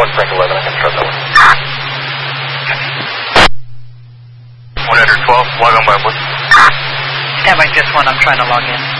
Frank 11, I can trust that one. 112, log on by Wood. Stand by this one, I'm trying to log in.